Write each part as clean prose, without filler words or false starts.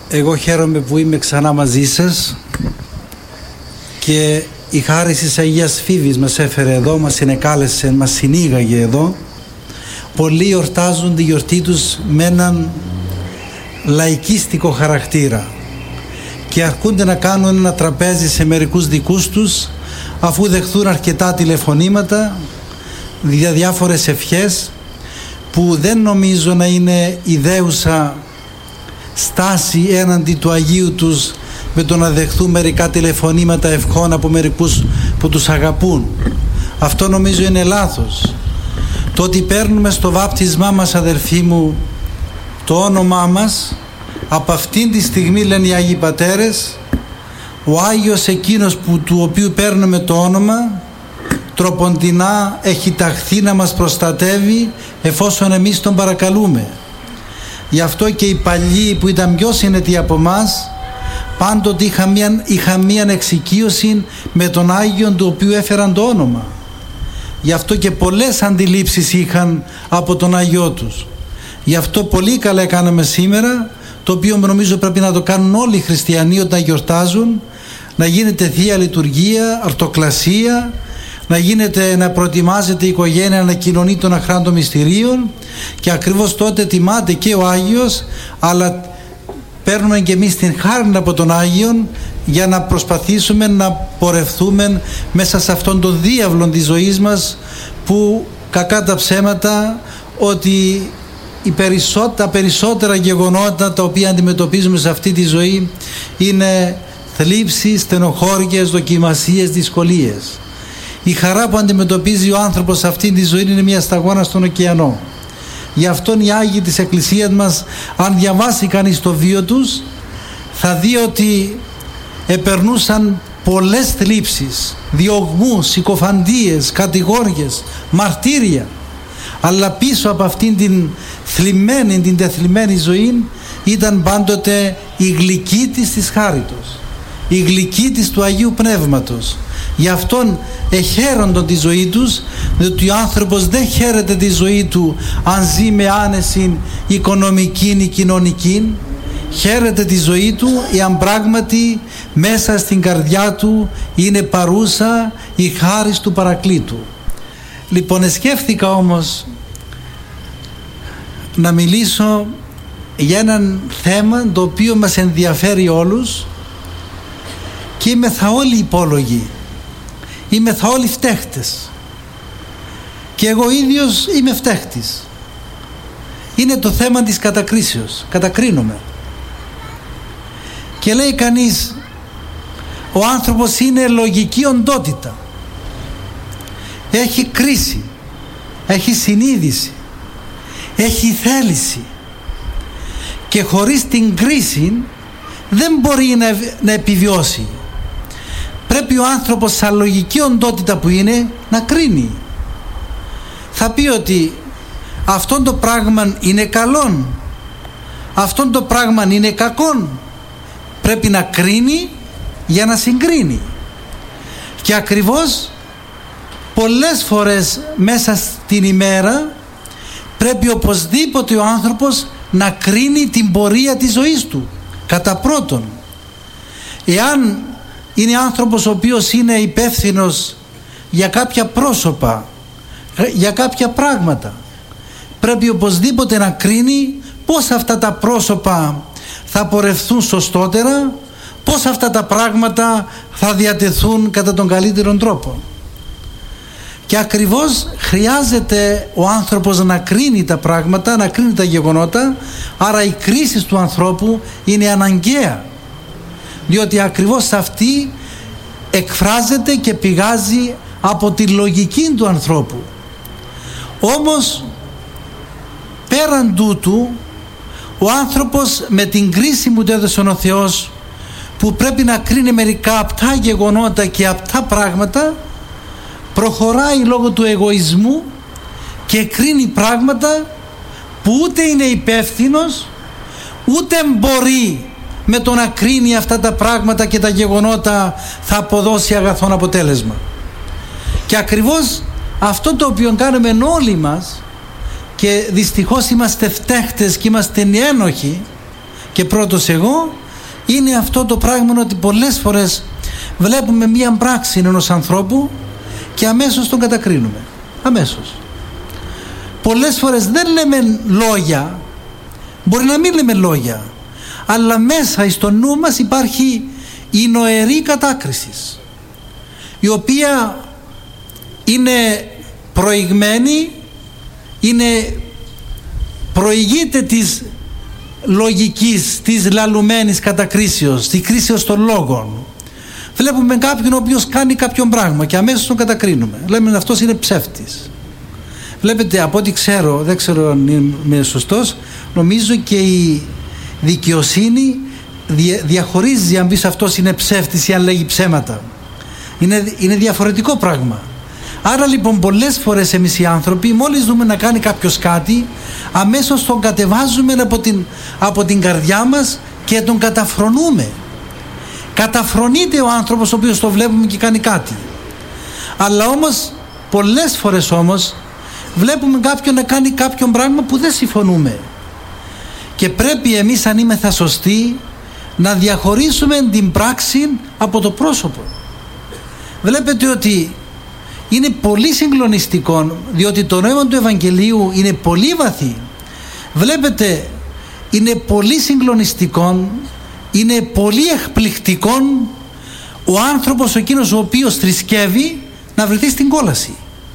Εγώ χαίρομαι που είμαι ξανά μαζί σας και η χάρη της Αγίας Φίβης μας έφερε εδώ, μας συνεκάλεσε, μας συνήγαγε εδώ. Πολλοί εορτάζουν τη γιορτή τους με έναν λαϊκίστικο χαρακτήρα και αρκούνται να κάνουν ένα τραπέζι σε μερικούς δικούς τους αφού δεχθούν αρκετά τηλεφωνήματα για διάφορες ευχές που δεν νομίζω να είναι ιδέουσα στάση έναντι του Αγίου τους με το να δεχθούν μερικά τηλεφωνήματα ευχών από μερικούς που τους αγαπούν. Αυτό νομίζω είναι λάθος. Το ότι παίρνουμε στο βάπτισμά μας, αδερφοί μου, το όνομά μας, από αυτήν τη στιγμή, λένε οι Άγιοι Πατέρες, ο Άγιος εκείνος του οποίου παίρνουμε το όνομα τροποντινά έχει ταχθεί να μας προστατεύει εφόσον εμείς τον παρακαλούμε. Γι' αυτό και οι παλιοί που ήταν πιο συνετοί από μας πάντοτε είχαν μία εξοικείωση με τον Άγιον του οποίου έφεραν το όνομα. Γι' αυτό και πολλές αντιλήψεις είχαν από τον Άγιό τους. Γι' αυτό πολύ καλά κάναμε σήμερα, το οποίο νομίζω πρέπει να το κάνουν όλοι οι χριστιανοί όταν γιορτάζουν, να γίνεται Θεία Λειτουργία, αρτοκλασία, να προετοιμάζεται η οικογένεια να κοινωνεί των αχράντων μυστηρίων και ακριβώς τότε τιμάται και ο Άγιος, αλλά παίρνουμε και εμείς την χάρη από τον Άγιον για να προσπαθήσουμε να πορευθούμε μέσα σε αυτόν τον διάβλο της ζωής μας που κακά τα ψέματα ότι τα περισσότερα γεγονότα τα οποία αντιμετωπίζουμε σε αυτή τη ζωή είναι θλίψεις, στενοχώριες, δοκιμασίες, δυσκολίες. Η χαρά που αντιμετωπίζει ο άνθρωπος σε αυτή τη ζωή είναι μια σταγόνα στον ωκεανό. Γι' αυτόν οι Άγιοι της Εκκλησίας μας, αν διαβάσει κανείς το βίο τους, θα δει ότι επερνούσαν πολλές θλίψεις, διωγμούς, συκοφαντίες, κατηγόριες, μαρτύρια. Αλλά πίσω από αυτήν την θλιμμένη, την τεθλιμμένη ζωή ήταν πάντοτε η γλυκύτης της χάριτος, η γλυκύτης του Αγίου Πνεύματος. Γι' αυτόν εχαίροντον τη ζωή τους, διότι ο άνθρωπος δεν χαίρεται τη ζωή του αν ζει με άνεση οικονομική ή κοινωνική. Χαίρεται τη ζωή του εάν πράγματι μέσα στην καρδιά του είναι παρούσα η χάρις του Παρακλήτου. Λοιπόν, σκέφτηκα όμως να μιλήσω για έναν θέμα το οποίο μας ενδιαφέρει όλους και είμεθα όλοι υπόλογοι, είμεθα όλοι φταίχτες και εγώ ίδιος είμαι φταίχτης. Είναι το θέμα της κατακρίσεως, κατακρίνομαι. Και λέει κανείς, ο άνθρωπος είναι λογική οντότητα, έχει κρίση, έχει συνείδηση, έχει θέληση και χωρίς την κρίση δεν μπορεί να επιβιώσει. Πρέπει ο άνθρωπος σαν λογική οντότητα που είναι να κρίνει. Θα πει ότι αυτό το πράγμα είναι καλόν, αυτό το πράγμα είναι κακόν. Πρέπει να κρίνει για να συγκρίνει. Και ακριβώς πολλές φορές μέσα στην ημέρα πρέπει οπωσδήποτε ο άνθρωπος να κρίνει την πορεία της ζωής του. Κατά πρώτον, εάν είναι άνθρωπος ο οποίος είναι υπεύθυνος για κάποια πρόσωπα, για κάποια πράγματα, πρέπει οπωσδήποτε να κρίνει πώς αυτά τα πρόσωπα θα πορευθούν σωστότερα, πώς αυτά τα πράγματα θα διατεθούν κατά τον καλύτερον τρόπο. Και ακριβώς χρειάζεται ο άνθρωπος να κρίνει τα πράγματα, να κρίνει τα γεγονότα, άρα η κρίση του ανθρώπου είναι αναγκαία, διότι ακριβώς αυτή εκφράζεται και πηγάζει από τη λογική του ανθρώπου. Όμως πέραν τούτου ο άνθρωπος με την κρίση που του έδωσε ο Θεός, που πρέπει να κρίνει μερικά απτά γεγονότα και απτά πράγματα, προχωράει λόγω του εγωισμού και κρίνει πράγματα που ούτε είναι υπεύθυνος, ούτε μπορεί με το να κρίνει αυτά τα πράγματα και τα γεγονότα θα αποδώσει αγαθόν αποτέλεσμα. Και ακριβώς αυτό το οποίο κάνουμε όλοι μας, και δυστυχώς είμαστε φταίχτες και είμαστε ένοχοι και πρώτος εγώ, είναι αυτό το πράγμα ότι πολλές φορές βλέπουμε μία πράξη ενός ανθρώπου και αμέσως τον κατακρίνουμε. Αμέσως. Πολλές φορές δεν λέμε λόγια, μπορεί να μην λέμε λόγια, αλλά μέσα στο νου μας υπάρχει η νοερή κατάκριση, η οποία είναι προηγμένη, προηγείται της λογικής, της λαλουμένης κατακρίσεως, της κρίσεως των λόγων. Βλέπουμε κάποιον ο οποίος κάνει κάποιον πράγμα και αμέσως τον κατακρίνουμε. Λέμε αυτός είναι ψεύτης. Βλέπετε, από ό,τι ξέρω, δεν ξέρω αν είμαι σωστός, νομίζω και η δικαιοσύνη διαχωρίζει αν πεις αυτός είναι ψεύτης ή αν λέγει ψέματα. Είναι διαφορετικό πράγμα. Άρα λοιπόν πολλές φορές εμείς οι άνθρωποι, μόλις δούμε να κάνει κάποιος κάτι, αμέσως τον κατεβάζουμε από την καρδιά μας και τον καταφρονούμε. Καταφρονείται ο άνθρωπος ο οποίος το βλέπουμε και κάνει κάτι. Αλλά όμως πολλές φορές όμως βλέπουμε κάποιον να κάνει κάποιον πράγμα που δεν συμφωνούμε, και πρέπει εμείς, αν είμεθα σωστοί, να διαχωρίσουμε την πράξη από το πρόσωπο. Βλέπετε ότι είναι πολύ συγκλονιστικό, διότι το νόημα του Ευαγγελίου είναι πολύ βαθύ. Βλέπετε, είναι πολύ συγκλονιστικό, είναι πολύ εκπληκτικό ο άνθρωπος εκείνος ο οποίος θρησκεύει να βρεθεί στην κόλαση.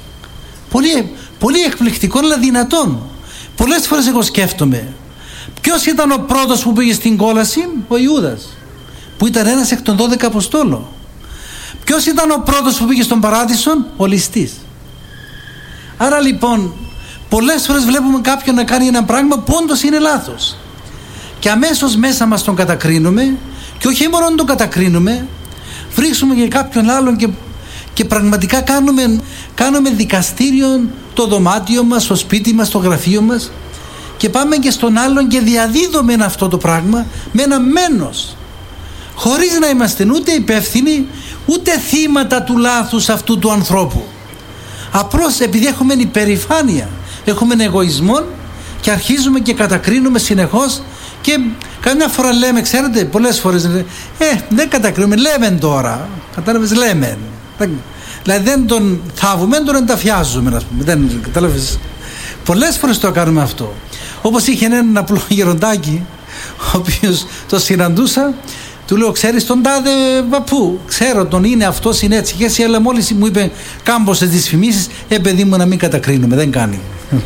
Πολύ εκπληκτικό, αλλά δυνατόν. Πολλές φορές εγώ σκέφτομαι, ποιος ήταν ο πρώτος που πήγε στην κόλαση? Ο Ιούδας, που ήταν ένας εκ των 12 Αποστόλων. Ποιος ήταν ο πρώτος που πήγε στον παράδεισο? Ο ληστής. Άρα λοιπόν πολλές φορές βλέπουμε κάποιον να κάνει ένα πράγμα που όντως είναι λάθος και αμέσως μέσα μας τον κατακρίνουμε, και όχι μόνο τον κατακρίνουμε, βρίσκουμε και κάποιον άλλον και πραγματικά κάνουμε δικαστήριο το δωμάτιο μας, το σπίτι μας, το γραφείο μας, και πάμε και στον άλλον και διαδίδουμε αυτό το πράγμα με ένα μένος, χωρίς να είμαστε ούτε υπεύθυνοι ούτε θύματα του λάθους αυτού του ανθρώπου. Απλώς επειδή έχουμε υπερηφάνεια, έχουμε εγωισμό και αρχίζουμε και κατακρίνουμε συνεχώς, και καμιά φορά λέμε, ξέρετε, πολλές φορές δεν κατακρίνουμε, λέμε τώρα, κατάλαβες, λέμε, δηλαδή δεν τον θάβουμε, τον ενταφιάζουμε, ας πούμε, δεν κατάλαβες. Πολλές φορές το κάνουμε αυτό. Όπως είχε έναν απλό γεροντάκι, ο οποίος το συναντούσα, του λέω, ξέρεις τον τάδε παππού? Ξέρω τον, είναι αυτός, είναι έτσι και έτσι, αλλά μόλις μου είπε κάμποσες δυσφημίσεις, παιδί μου, να μην κατακρίνουμε, δεν κάνει.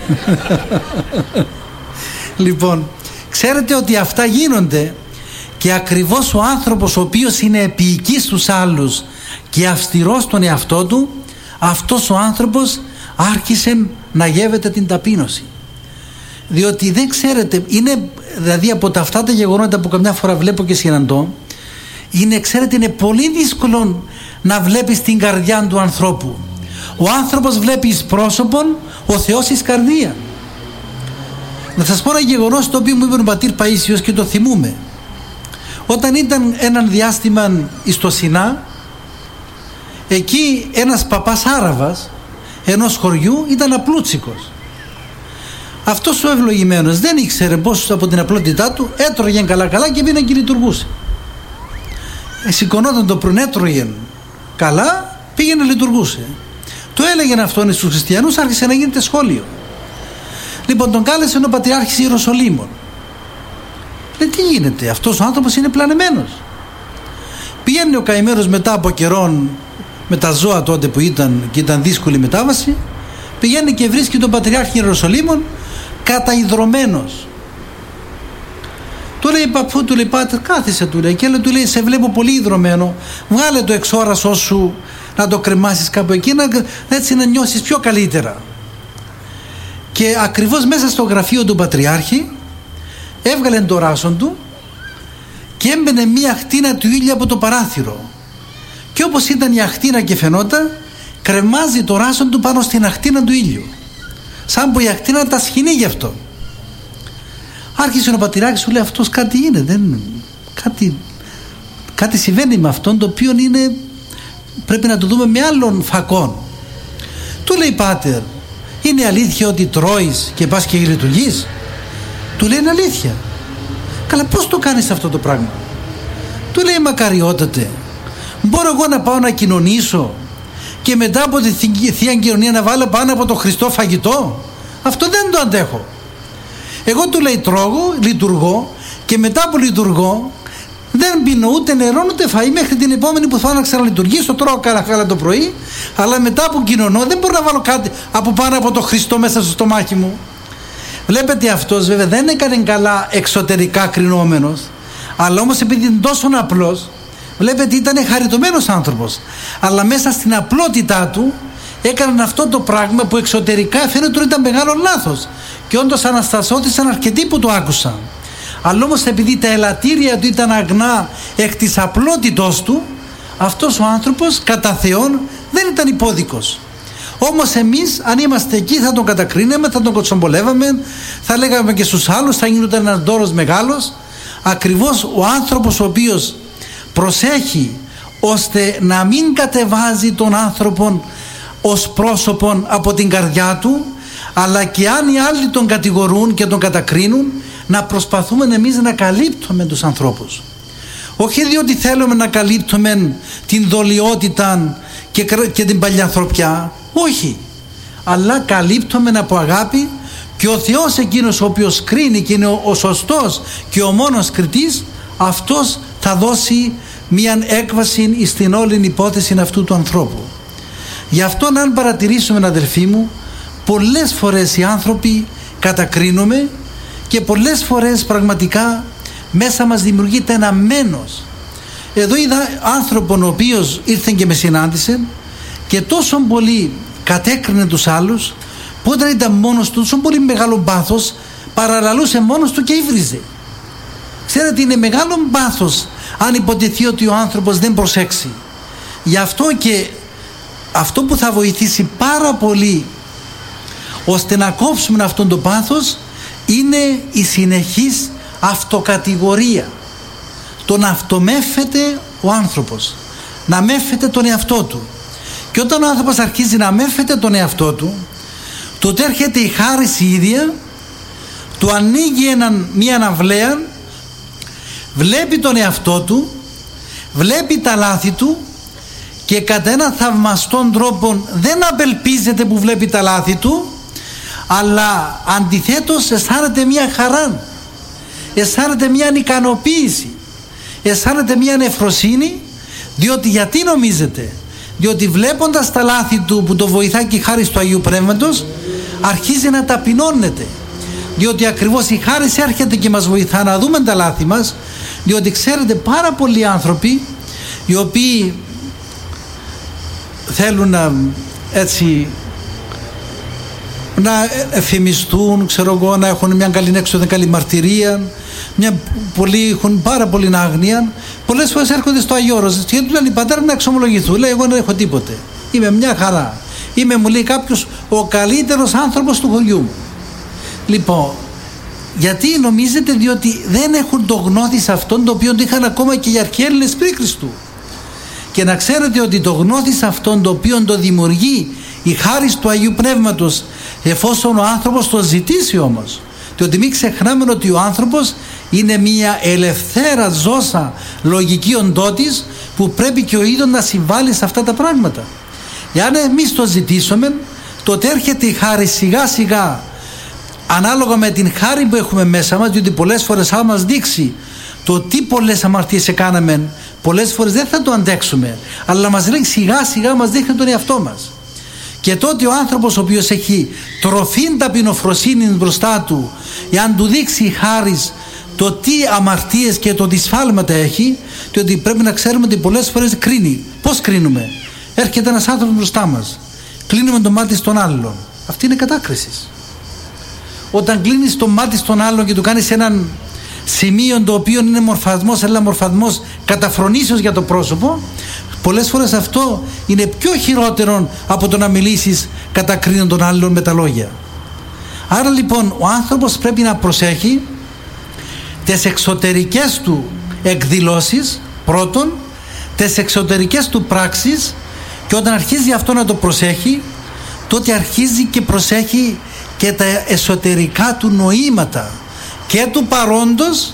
Λοιπόν, ξέρετε ότι αυτά γίνονται, και ακριβώς ο άνθρωπος ο οποίος είναι επίοικης στους άλλους και αυστηρός στον εαυτό του, αυτός ο άνθρωπος άρχισε να γεύεται την ταπείνωση. Διότι δεν ξέρετε, είναι δηλαδή από αυτά τα γεγονότα που καμιά φορά βλέπω και συναντώ, ξέρετε, είναι πολύ δύσκολο να βλέπεις την καρδιά του ανθρώπου. Ο άνθρωπος βλέπει εις πρόσωπον, ο Θεός εις καρδία. Να σας πω ένα γεγονός το οποίο μου είπε ο πατήρ Παΐσιος και το θυμούμε. Όταν ήταν έναν διάστημα στο Σινά, εκεί ένας παπάς Άραβας ενός χωριού ήταν απλούτσικος. Αυτός ο ευλογημένος δεν ήξερε πως από την απλότητά του έτρωγε καλά και πήγαινε και λειτουργούσε. Σηκωνόταν το πρωί, έτρωγε καλά, πήγαινε λειτουργούσε. Το έλεγαν αυτόν στους χριστιανούς, άρχισε να γίνεται σχόλιο. Λοιπόν, τον κάλεσε ο Πατριάρχης Ιεροσολύμων. Λέει, τι γίνεται, αυτός ο άνθρωπος είναι πλανεμένος. Πηγαίνει ο καημένος μετά από καιρόν, με τα ζώα τότε που ήταν και ήταν δύσκολη μετάβαση, πηγαίνει και βρίσκει τον Πατριάρχη Ιεροσολύμων καταϊδρωμένος. Του λέει, παππού, του λέει, πάτερ, κάθισε, του λέει, και του λέει, σε βλέπω πολύ ιδρωμένο, βγάλε το εξόρασό σου να το κρεμάσεις κάπου εκεί, έτσι να νιώσεις πιο καλύτερα. Και ακριβώς μέσα στο γραφείο του Πατριάρχη έβγαλε το ράσον του και έμπαινε μία αχτίνα του ήλιου από το παράθυρο, και όπως ήταν η αχτίνα και φαινόταν, κρεμάζει το ράσον του πάνω στην αχτίνα του ήλιου, σαν που η αχτίνα τα σχοινεί γι' αυτό. Άρχισε ο Πατριάρχης, σου λέει, αυτός κάτι είναι, κάτι συμβαίνει με αυτόν, το οποίο πρέπει να το δούμε με άλλον φακόν. Του λέει, πάτερ, είναι αλήθεια ότι τρώεις και πας και λειτουργείς? Του λέει, είναι αλήθεια. Καλά, πώς το κάνεις αυτό το πράγμα? Του λέει, μακαριότατε, μπορώ εγώ να πάω να κοινωνήσω και μετά από τη Θεία Κοινωνία να βάλω πάνω από το Χριστό φαγητό? Αυτό δεν το αντέχω. Εγώ, του λέει, τρώγω, λειτουργώ και μετά που λειτουργώ δεν πίνω ούτε νερό ούτε φαΐ μέχρι την επόμενη που θα να ξαναλειτουργήσω. Τρώω καλά το πρωί, αλλά μετά που κοινωνώ δεν μπορώ να βάλω κάτι από πάνω από το Χριστό μέσα στο στομάχι μου. Βλέπετε, αυτός βέβαια δεν έκανε καλά εξωτερικά κρινόμενος, αλλά όμως επειδή είναι τόσο απλός, βλέπετε ήταν χαριτωμένος άνθρωπος, αλλά μέσα στην απλότητά του έκαναν αυτό το πράγμα που εξωτερικά φαίνεται ότι ήταν μεγάλο λάθος και όντως αναστασώθησαν αρκετοί που το άκουσαν. Αλλά όμως επειδή τα ελαττήρια του ήταν αγνά εκ της απλότητός του, αυτός ο άνθρωπος κατά Θεόν δεν ήταν υπόδικος. Όμως εμείς αν είμαστε εκεί θα τον κατακρίναμε, θα τον κοτσομπολεύαμε, θα λέγαμε και στους άλλους, θα γινόταν ένας ντόρος μεγάλος. Ακριβώς ο άνθρωπος ο οποίος προσέχει ώστε να μην κατεβάζει τον άνθρωπον ως πρόσωπον από την καρδιά του, αλλά και αν οι άλλοι τον κατηγορούν και τον κατακρίνουν, να προσπαθούμε εμείς να καλύπτουμε τους ανθρώπους. Όχι διότι θέλουμε να καλύπτουμε την δολιότητα και την παλιανθρωπιά, όχι, αλλά καλύπτουμε από αγάπη, και ο Θεός εκείνος ο οποίος κρίνει και είναι ο σωστός και ο μόνος κριτής, αυτός θα δώσει μια έκβαση στην όλη υπόθεση αυτού του ανθρώπου. Γι' αυτό αν παρατηρήσουμε, αδελφοί μου, πολλές φορές οι άνθρωποι κατακρίνουμε και πολλές φορές πραγματικά μέσα μας δημιουργείται ένα μένος. Εδώ είδα άνθρωπον ο οποίος ήρθε και με συνάντησε και τόσο πολύ κατέκρινε τους άλλους, που όταν ήταν μόνος του, τόσο πολύ μεγάλο πάθος, παραλαλούσε μόνος του και ύβριζε. Ξέρετε, είναι μεγάλο πάθος αν υποτεθεί ότι ο άνθρωπος δεν προσέξει. Γι' αυτό και αυτό που θα βοηθήσει πάρα πολύ ώστε να κόψουμε αυτόν το πάθος είναι η συνεχής αυτοκατηγορία. Το να αυτομέφεται ο άνθρωπος, να μέφεται τον εαυτό του. Και όταν ο άνθρωπος αρχίζει να μέφεται τον εαυτό του, τότε έρχεται η χάρις η ίδια, του ανοίγει μία αναβλαία, βλέπει τον εαυτό του, βλέπει τα λάθη του και κατά έναν θαυμαστόν τρόπο δεν απελπίζεται που βλέπει τα λάθη του, αλλά αντιθέτως αισθάνεται μία χαρά, αισθάνεται μία ικανοποίηση, αισθάνεται μία νεφροσύνη. Διότι γιατί νομίζετε? Διότι βλέποντας τα λάθη του που το βοηθάει και η χάρις του Αγίου Πνεύματος, αρχίζει να ταπεινώνεται. Διότι ακριβώς η χάρις έρχεται και μας βοηθά να δούμε τα λάθη μας. Διότι ξέρετε, πάρα πολλοί άνθρωποι οι οποίοι θέλουν να εφημιστούν, ξέρω εγώ, να έχουν μια καλή έξοδο, καλή μαρτυρία, πολλοί έχουν πάρα πολύ άγνοια, πολλές φορές έρχονται στο Αγίο Όρος και του λένε οι πατέρες να εξομολογηθούν. Λέει, εγώ δεν έχω τίποτε, είμαι μια χαρά, είμαι, μου λέει κάποιος, ο καλύτερος άνθρωπος του χωριού μου. Λοιπόν, γιατί νομίζετε? Διότι δεν έχουν το γνώθις αυτόν το οποίο το είχαν ακόμα και οι αρχαίοι Έλληνες πριν Χριστού. Και να ξέρετε ότι το γνώθις αυτόν το οποίο το δημιουργεί η χάρις του Αγίου Πνεύματος, εφόσον ο άνθρωπος το ζητήσει όμως. Διότι μην ξεχνάμε ότι ο άνθρωπος είναι μια ελευθέρα ζώσα λογική οντότης που πρέπει και ο ίδιος να συμβάλλει σε αυτά τα πράγματα. Εάν εμείς το ζητήσουμε, τότε έρχεται η χάρη σιγά σιγά ανάλογα με την χάρη που έχουμε μέσα μας, διότι πολλές φορές θα μας δείξει το τι πολλές αμαρτίες έκαναμε, πολλές φορές δεν θα το αντέξουμε, αλλά μας λέει σιγά σιγά, μας δείχνει τον εαυτό μας. Και τότε ο άνθρωπος ο οποίος έχει τροφήν ταπεινοφροσύνη μπροστά του, εάν του δείξει η χάρις το τι αμαρτίες και το τι σφάλματα έχει, διότι πρέπει να ξέρουμε ότι πολλές φορές κρίνει. Πώς κρίνουμε? Έρχεται ένας άνθρωπος μπροστά μας, κλείνουμε το μάτι στον άλλον. Αυτή είναι κατάκριση. Όταν κλείνεις το μάτι στον άλλον και του κάνεις έναν σημείο το οποίο είναι μορφασμός, αλλά μορφασμός καταφρονήσεως για το πρόσωπο, πολλές φορές αυτό είναι πιο χειρότερο από το να μιλήσεις κατακρίνον τον άλλον με τα λόγια. Άρα λοιπόν ο άνθρωπος πρέπει να προσέχει τις εξωτερικές του εκδηλώσεις πρώτον, τις εξωτερικές του πράξεις, και όταν αρχίζει αυτό να το προσέχει, τότε αρχίζει και προσέχει και τα εσωτερικά του νοήματα και του παρόντος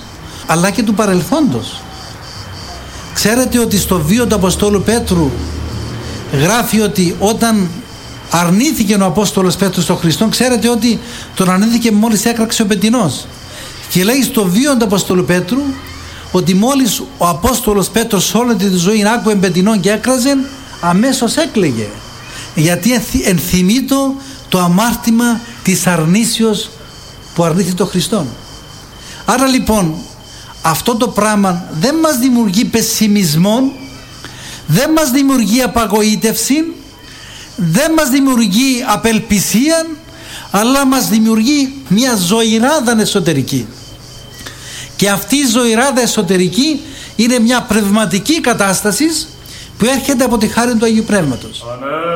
αλλά και του παρελθόντος. Ξέρετε ότι στο βίο του Αποστόλου Πέτρου γράφει ότι όταν αρνήθηκε ο Απόστολος Πέτρος στον Χριστό, ξέρετε ότι τον αρνήθηκε μόλις έκραξε ο πετεινός. Και λέει στο βίο του Αποστόλου Πέτρου ότι μόλις ο Απόστολος Πέτρος όλη τη ζωή άκουε πετεινόν και έκραζε, αμέσως έκλαιγε, γιατί ενθυμείτο το αμάρτημα της αρνήσεως που αρνήθηκε τον Χριστόν. Άρα λοιπόν αυτό το πράγμα δεν μας δημιουργεί πεσημισμό, δεν μας δημιουργεί απαγοήτευση, δεν μας δημιουργεί απελπισία, αλλά μας δημιουργεί μια ζωηράδα εσωτερική. Και αυτή η ζωηράδα εσωτερική είναι μια πνευματική κατάσταση που έρχεται από τη χάρη του Αγίου Πνεύματος.